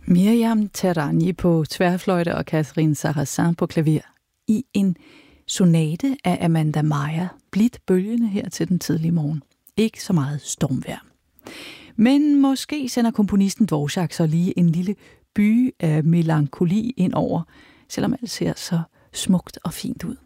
Miriam Tehrani på tværfløjte og Catherine Sarrazin på klaver i en sonate af Amanda Meyer, blidt bølgende her til den tidlige morgen. Ikke så meget stormvejr. Men måske sender komponisten Dvorak så lige en lille by af melankoli ind over, selvom alt ser så smukt og fint ud.